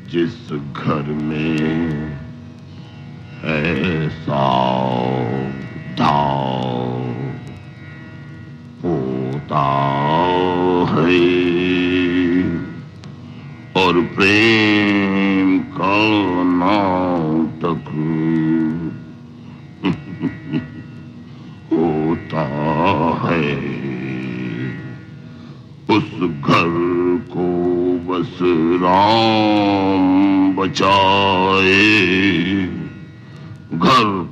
जिस घर में ऐसा दाव होता है और प्रेम का नाटक होता है, उस घर को बस राम बचाए। घर